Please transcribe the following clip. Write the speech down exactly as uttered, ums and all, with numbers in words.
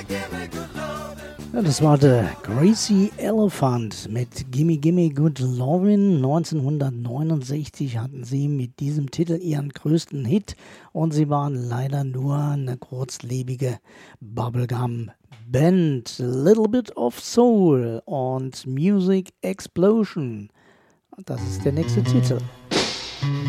Ja, das war der Gracie Elephant mit Gimme Gimme Good Lovin'. neunzehnhundertneunundsechzig hatten sie mit diesem Titel ihren größten Hit und sie waren leider nur eine kurzlebige Bubblegum-Band. A Little Bit of Soul und Music Explosion. Das ist der nächste Titel.